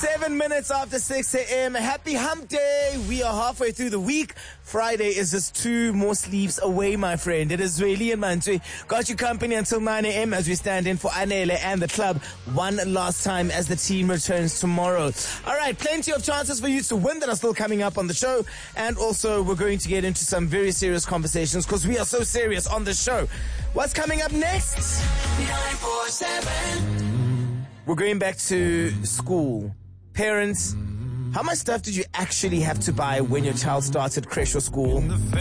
7 minutes after 6 a.m. Happy hump day. We are halfway through the week. Friday is just 2 more sleeps away, my friend. It is Zweli and Mantwi. Got you company until 9 a.m. as we stand in for Anele and the club one last time as the team returns tomorrow. All right, plenty of chances for you to win that are still coming up on the show. And also, we're going to get into some very serious conversations because we are so serious on the show. What's coming up next? 947. We're going back to school. Parents, how much stuff did you actually have to buy when your child started creche or school?